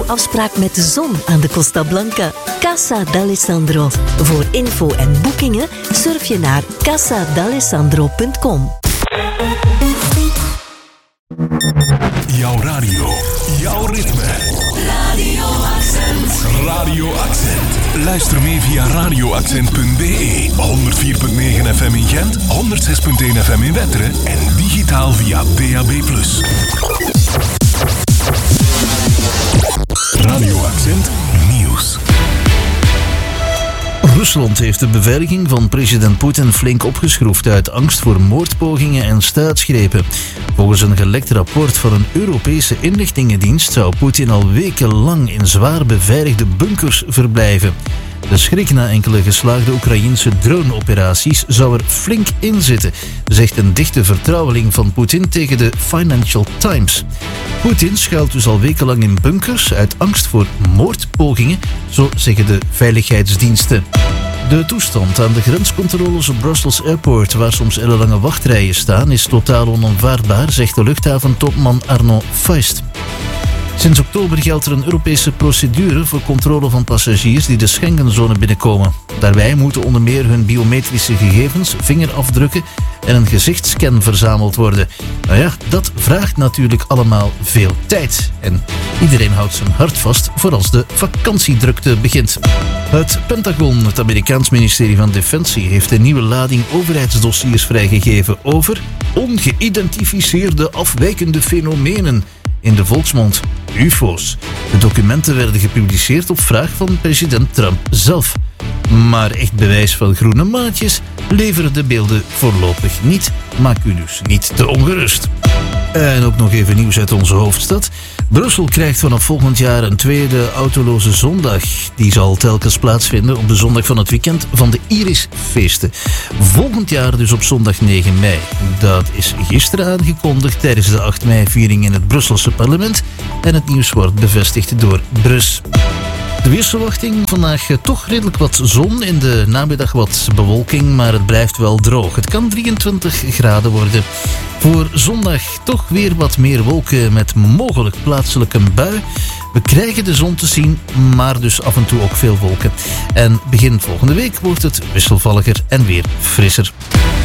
uw afspraak met de zon aan de Costa Blanca. Casa d'Alessandro. Voor info en boekingen surf je naar casadalessandro.com. Jouw radio, jouw ritme. Radio Accent. Radio Accent. Luister mee via radioaccent.be. 104.9 FM in Gent, 106.1 FM in Wetteren en digitaal via DAB+. Radio Accent Nieuws. Rusland heeft de beveiliging van president Poetin flink opgeschroefd uit angst voor moordpogingen en staatsgrepen. Volgens een gelekt rapport van een Europese inlichtingendienst zou Poetin al wekenlang in zwaar beveiligde bunkers verblijven. De schrik na enkele geslaagde Oekraïense drone-operaties zou er flink in zitten, zegt een dichte vertrouweling van Poetin tegen de Financial Times. Poetin schuilt dus al wekenlang in bunkers uit angst voor moordpogingen, zo zeggen de veiligheidsdiensten. De toestand aan de grenscontroles op Brussels Airport, waar soms ellenlange wachtrijen staan, is totaal onaanvaardbaar, zegt de luchthaventopman Arno Feist. Sinds oktober geldt er een Europese procedure voor controle van passagiers die de Schengenzone binnenkomen. Daarbij moeten onder meer hun biometrische gegevens, vingerafdrukken en een gezichtsscan verzameld worden. Nou ja, dat vraagt natuurlijk allemaal veel tijd. En iedereen houdt zijn hart vast voor als de vakantiedrukte begint. Het Pentagon, het Amerikaans ministerie van Defensie, heeft een nieuwe lading overheidsdossiers vrijgegeven over ongeïdentificeerde afwijkende fenomenen. In de volksmond UFO's. De documenten werden gepubliceerd op vraag van president Trump zelf. Maar echt bewijs van groene maatjes leveren de beelden voorlopig niet. Maak u dus niet te ongerust. En ook nog even nieuws uit onze hoofdstad. Brussel krijgt vanaf volgend jaar een tweede autoloze zondag. Die zal telkens plaatsvinden op de zondag van het weekend van de Irisfeesten. Volgend jaar dus op zondag 9 mei. Dat is gisteren aangekondigd tijdens de 8 mei-viering in het Brusselse parlement. En het nieuws wordt bevestigd door Brus. De weersverwachting: vandaag toch redelijk wat zon, in de namiddag wat bewolking, maar het blijft wel droog. Het kan 23 graden worden. Voor zondag toch weer wat meer wolken met mogelijk plaatselijk een bui. We krijgen de zon te zien, maar dus af en toe ook veel wolken. En begin volgende week wordt het wisselvalliger en weer frisser.